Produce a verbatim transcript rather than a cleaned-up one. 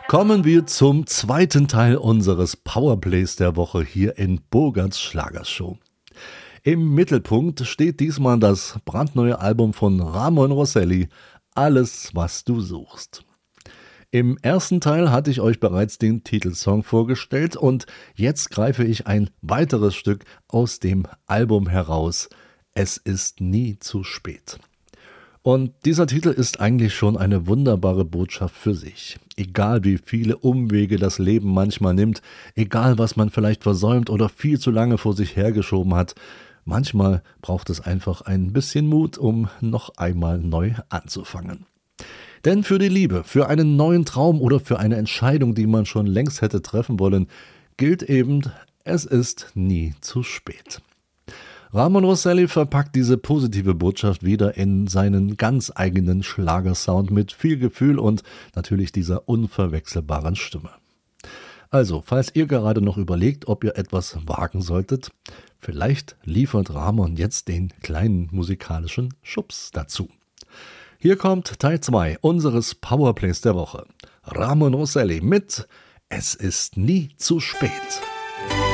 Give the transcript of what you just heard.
Kommen wir zum zweiten Teil unseres Powerplays der Woche hier in Bogarts Schlagershow. Im Mittelpunkt steht diesmal das brandneue Album von Ramon Rosselli, Alles, was du suchst. Im ersten Teil hatte ich euch bereits den Titelsong vorgestellt und jetzt greife ich ein weiteres Stück aus dem Album heraus. Es ist nie zu spät. Und dieser Titel ist eigentlich schon eine wunderbare Botschaft für sich. Egal wie viele Umwege das Leben manchmal nimmt, egal was man vielleicht versäumt oder viel zu lange vor sich hergeschoben hat, manchmal braucht es einfach ein bisschen Mut, um noch einmal neu anzufangen. Denn für die Liebe, für einen neuen Traum oder für eine Entscheidung, die man schon längst hätte treffen wollen, gilt eben, es ist nie zu spät. Ramon Rosselli verpackt diese positive Botschaft wieder in seinen ganz eigenen Schlagersound mit viel Gefühl und natürlich dieser unverwechselbaren Stimme. Also, falls ihr gerade noch überlegt, ob ihr etwas wagen solltet, vielleicht liefert Ramon jetzt den kleinen musikalischen Schubs dazu. Hier kommt Teil zwei unseres Powerplays der Woche. Ramon Rosselli mit Es ist nie zu spät.